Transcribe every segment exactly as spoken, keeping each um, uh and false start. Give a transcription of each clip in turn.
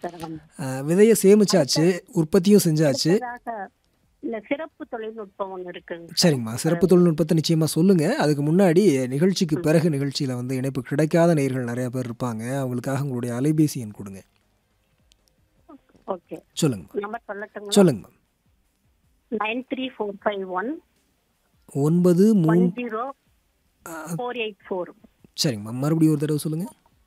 Sir. ஆமா. அ விதைய சேமிச்சாச்சு, அடுத்த உற்பத்தியும் செஞ்சாச்சு. அடுத்ததாக இல்ல சிறப்பு தொழில்நுட்பம் ஒண்ணு இருக்குங்க சார். சரிங்கம்மா. சிறப்பு அதாவது தொழில்நுட்பத்த நிச்சயமா சொல்லுங்க. அதுக்கு முன்னாடி நிகழ்ச்சிக்கு ம். பிறகு நிகழ்ச்சியில வந்து இணைப்பு கிடைக்காத நேயர்கள் நெறைய பேர் இருப்பாங்க. அவங்களுக்காக உங்களுடைய அலைபேசி எண் குடுங்க. ஓகே. சொல்லுங்கம்மா. நம்பர் சொல்லட்டுங்களா? சொல்லுங்கம்மா. Nine three four five one ஒன்பது ஒன் மூணு ஜீரோ அ ஃபோர் எயிட் ஃபோர் சரிங்கம்மா. மறுபடியும் ஒரு தடவ சொல்லுங்க.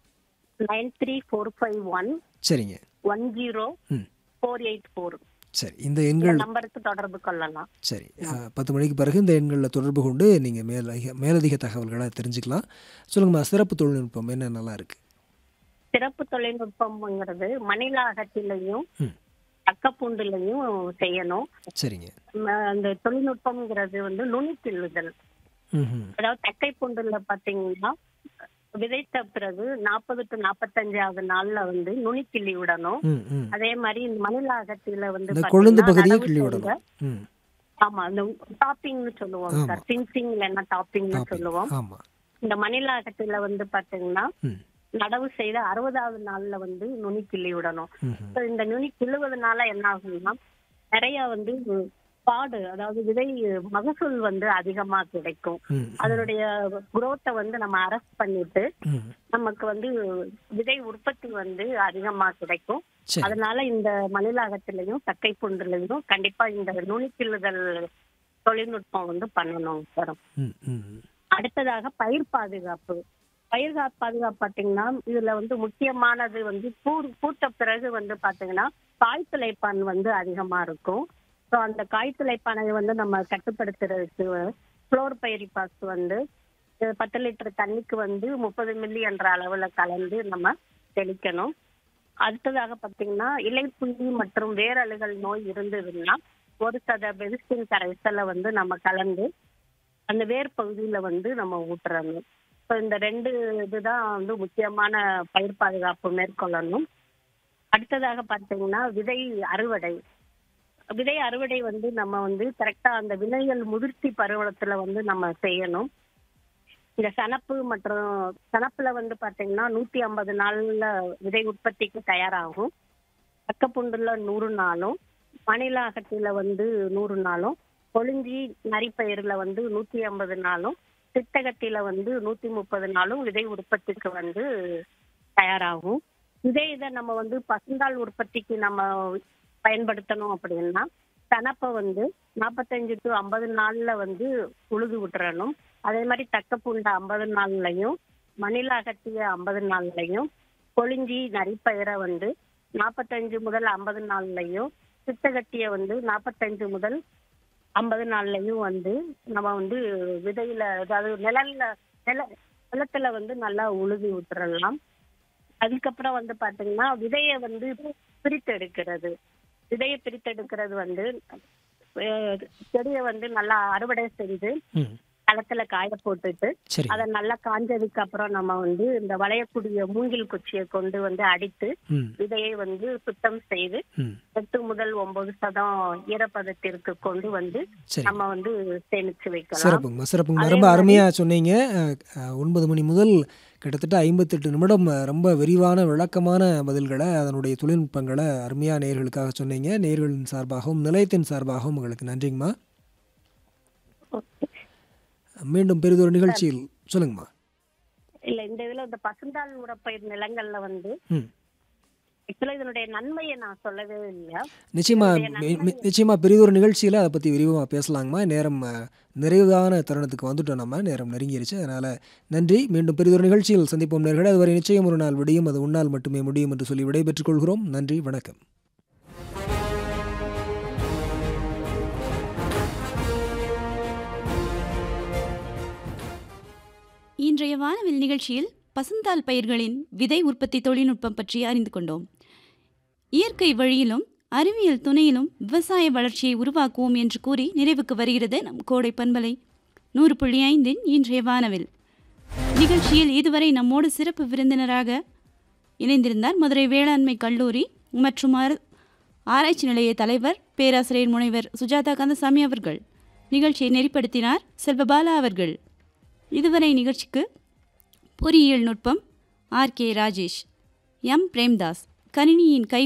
Nine three four five one சரிங்க. ஒன் ஜீரோ ம். ஃபோர் எயிட் ஃபோர் சரி. இந்த இந்த எண்கள் நம்பருக்கு தொடர்பு கொள்ளலாம். சரி. அ ம். பத்து மணிக்கு பிறகு இந்த எண்கள்ல தொடர்பு கொண்டு நீங்க மேலதிக மேலதிக தகவல்கள தெரிஞ்சுக்கலாம். சொல்லுங்கம்மா. சிறப்பு தொழில்நுட்பம் என்னென்னலாம் இருக்கு? சிறப்பு தொழில்நுட்பம்ங்கிறது மணில அகத்திலையும், ம். தக்கப்பூண்டுலையும் செய்யணும். சரிங்க. ம அந்த தொழில்நுட்பம்ங்கிறது வந்து நுனி கிள்ளுதல். ம்ஹ்ம். அதாவது தக்கை பூண்டுல பார்த்தீங்கன்னா, விதைத்த பிறகு நாற்பது டு நாற்பத்தைந்தாவது நாள்ல வந்து நுனி கிள்ளி விடணும். ம், ம். அதே மாரி இந்த மணில அகத்தில வந்து இந்த கொழுந்து பார்த்தீங்கன்னா, பகுதிய நடவு கிள்ளி செய்த விடணும். ம். ஆமா. அந்த டாப்பிங்ன்னு சொல்லுவோம் ஆமா. சார். பிஞ்சிங் இல்லன்னா டாப்பிங்ன்னு டாப்பிங். சொல்லுவோம். ஆமா. இந்த மணில அகத்தில வந்து பார்த்தீங்கன்னா, ம். நடவு செய்த அறுபதாவது நாள்ல வந்து நுனி கிள்ளி விடணும். ம்ஹ்ம். ஸோ இந்த நுனி கிள்ளுவதனால என்ன ஆகும்னா, நெறைய வந்து பாடு அதாவது விதை மகசூல் வந்து அதிகமா கிடைக்கும். ம், ம். அதனுடைய குரோத்த வந்து நம்ம அரெஸ்ட் பண்ணிட்டு, ம். நமக்கு வந்து விதை உற்பத்தி வந்து அதிகமா கிடைக்கும். சரி. அதனால இந்த மணிலாகத்திலையும், தக்கை பூண்டுலையும் கண்டிப்பா இந்த நுனி கிள்ளுதல் தொழில்நுட்பம் வந்து பண்ணணும் சார். ம், ம். அடுத்ததாக பயிர் பாதுகாப்பு. பயிர் கா பாதுகாப்பு பார்த்தீங்கன்னா, இதுல வந்து முக்கியமானது வந்து பூ பூத்த பிறகு வந்து பார்த்தீங்கன்னா, காய்த்துளைப்பான் வந்து அதிகமா இருக்கும். ஸோ அந்த காய்த்துளைப்பானை வந்து நம்ம கட்டுப்படுத்துறதுக்கு குளோர்பைரிபாஸ் வந்து அ பத்து லிட்டர் தண்ணிக்கு வந்து முப்பது மில்லி என்ற அளவுல கலந்து நம்ம தெளிக்கணும். அடுத்ததாக பார்த்தீங்கன்னா, இலைப்புள்ளி மற்றும் வேரழுகல் நோய் இருந்ததுன்னா, ஒரு சத பெரிஸ்டின் கரைசல வந்து நம்ம கலந்து அந்த வேர் பகுதியில வந்து நம்ம ஊற்றணும். ஸோ இந்த ரெண்டு இதுதான் வந்து முக்கியமான பயிர் பாதுகாப்பு மேற்கொள்ளணும். அடுத்ததாக பார்த்தீங்கன்னா, விதை அறுவடை. விதை அறுவடை வந்து நம்ம வந்து கரெக்டா அந்த விதைகள் முதிர்ச்சி பருவத்துல வந்து நம்ம செய்யணும். இந்த சணப்பு மற்றும் சணப்புல வந்து பார்த்தீங்கன்னா, நூத்தி ஐம்பது நாள்ல விதை உற்பத்திக்கு தயாராகும். தக்கப்பூண்டுல நூறு நாளும், மணில அகத்தில வந்து நூறு நாளும், கொழிஞ்சி நரிப்பயிர்ல வந்து நூத்தி ஐம்பது நாளும், சித்தகத்தில வந்து நூத்தி முப்பது நாளும் விதை உற்பத்திக்கு வந்து தயாராகும். இதே இதை நம்ம வந்து பசுந்தாள் உற்பத்திக்கு நம்ம பயன்படுத்தணும் அப்படின்னா, சணப்பை வந்து நாற்பத்தஞ்சு டு ஐம்பது நாள்ல வந்து உழுது விட்டுறணும். அதே மாதிரி தக்கப்பூண்டை ஐம்பது நாள்லையும், மணில அகத்திய ஐம்பது நாள்லையும், கொழிஞ்சி நரிப்பயிரை வந்து நாற்பத்தஞ்சு முதல் ஐம்பது நாள்லையும், சித்தகத்திய வந்து நாற்பத்தஞ்சு முதல் ஐம்பது நாள்லையும் வந்து நம்ம வந்து விதையில அதாவது நிழல்ல நில நிலத்துல வந்து நல்லா உழுது விட்டுறலாம். அதுக்கப்புறம் வந்து பார்த்தீங்கன்னா, விதைய வந்து பிரித்தெடுக்கிறது. விதைய பிரித்தெடுக்கிறது வந்து அ செடிய வந்து நல்லா அறுவடை செஞ்சு ம். களத்துல காய போட்டுட்டு, சரிங்க. அத நல்லா காஞ்சதுக்கு அப்புறம் நம்ம வந்து இந்த வளையக்கூடிய மூங்கில் குச்சியை கொண்டு வந்து அடித்து, ம். விதையை வந்து சுத்தம் செய்து ம். எட்டு முதல் ஒன்பது சதம் ஈரப்பதத்திற்கு கொண்டு வந்து சரிங்க. நம்ம வந்து சேமிச்சு வைக்கலாம். சிறப்புங்கம்மா. சிறப்புங்கம்மா. அதே ரொம்ப மாரி அருமையா சொன்னீங்க. அ அ ஒன்பது மணி முதல் கிட்டத்தட்ட ஐம்பத்தெட்டு நிமிடம் ரொம்ப விரிவான விளக்கமான பதில்கள, அதனுடைய தொழில்நுட்பங்கள அருமையா நேயர்களுக்காக சொன்னீங்க. நேயர்களின் சார்பாகவும், நிலையத்தின் சார்பாகவும் உங்களுக்கு நன்றிங்கம்மா. ஓகே. மீண்டும் பெரிதொரு சார். நிகழ்ச்சியில் சொல்லுங்கம்மா. இல்ல இந்த இதுல இந்த பசுந்தாள் உரப்பயிர் நிலங்கள்ல வந்து ம். ஆக்சுவலா இதனுடைய நன்மையை நான் சொல்லவே இல்ல. நிச்சயமா இதனுடைய மி நன்மை மி நிச்சயமா பெரிதொரு நிகழ்ச்சியில அத பத்தி விரிவா பேசலாங்கம்மா. நேரம் அ நிறைவான தருணத்துக்கு வந்துட்டோம் நம்ம. நேரம் நெருங்கிருச்சு. அதனால நன்றி. மீண்டும் பெரிதொரு நிகழ்ச்சியில் சந்திப்போம் நேயர்களே. அதுவரை நிச்சயம் ஒரு நாள் விடியும். அது உன்னால் மட்டுமே முடியும் என்று சொல்லி விடைபெற்றுக் கொள்கிறோம். நன்றி, வணக்கம். இன்றைய வானவில் நிகழ்ச்சியில் பசுந்தாள் பயிர்களின் விதை உற்பத்தி தொழில்நுட்பம் பற்றி அறிந்து கொண்டோம். இயற்கை வழியிலும் அறிவியல் துணையிலும் விவசாய வளர்ச்சியை உருவாக்குவோம் என்று கூறி நிறைவுக்கு வருகிறது நம் கோடை பண்பலை நூறு புள்ளி ஐந்தின் இன்றைய வானவில் நிகழ்ச்சியில். இதுவரை நம்மோடு சிறப்பு விருந்தினராக இணைந்திருந்தார் மதுரை வேளாண்மை கல்லூரி மற்றும் ஆராய்ச்சி நிலைய தலைவர் பேராசிரியர் முனைவர் சுஜாதா கந்தசாமி அவர்கள். நிகழ்ச்சியை நெறிப்படுத்தினார் செல்வபாலா அவர்கள். இதுவரை நிகழ்ச்சிக்கு பொறியியல் நுட்பம் R K Rajesh, M Premdas, கணினியின் கை